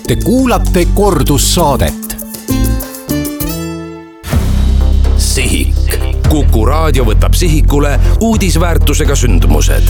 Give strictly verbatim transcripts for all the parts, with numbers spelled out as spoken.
Te kuulate kordussaadet. Sihik. Kuku raadio võtab sihikule uudisväärtusega sündmused.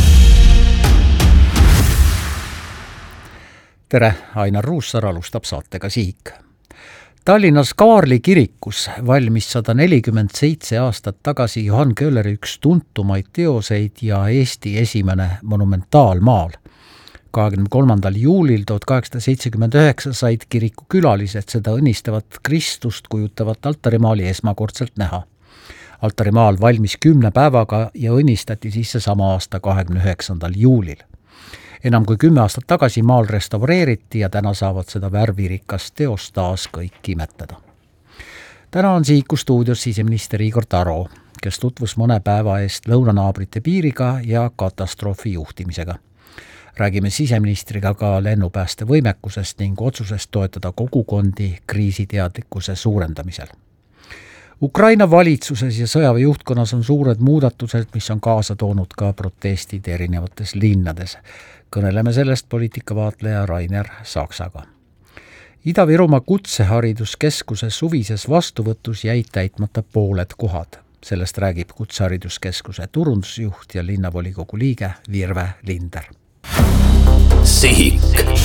Tere, Ainar Ruussaar alustab saatega Sihik. Tallinnas Kaarli kirikus valmis sada nelikümmend seitse aastat tagasi Johann Köhleri üks tuntumaid teoseid ja Eesti esimene monumentaalmaal. kahekümne kolmandal juulil tuhat kaheksasada seitsekümmend üheksa said kiriku külalised seda õnnistavat Kristust kujutavat altarimaali esmakordselt näha. Altarimaal valmis kümne päevaga ja õnnistati sisse sama aasta kahekümne üheksandal juulil. Enam kui kümme aastat tagasi maal restaureeriti ja täna saavad seda värvirikast teost taas kõik imetleda. Täna on Sihiku stuudios siseminister Igor Taro, kes tutvus mõne päeva eest lõunanaabrite piiriga ja katastroofi juhtimisega. Räägime siseministriga ka lennupääste võimekusest ning otsusest toetada kogukondi kriisiteadlikkuse suurendamisel. Ukraina valitsuses ja sõjaväe juhtkonnas on suured muudatused, mis on kaasa toonud ka protestid erinevates linnades. Kõneleme sellest poliitikavaatleja Rainer Saksaga. Ida-Virumaa kutsehariduskeskuse suvises vastuvõtus jäid täitmata pooled kohad. Sellest räägib kutsehariduskeskuse turundusjuht ja linnavolikogu liige Virve Linder. Sihik.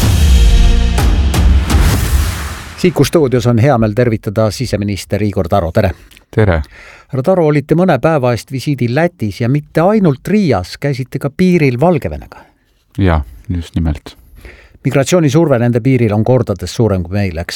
Sihiku stuudios on hea meel tervitada siseminister Igor Taro, tere! Tere! Härra Taro, olite mõne päeva eest visiidil Lätis ja mitte ainult Riias, käisite ka piiril Valgevenega. Jaa, just nimelt. Migratsioonisurve nende piiril on kordades suurem kui meil, eks?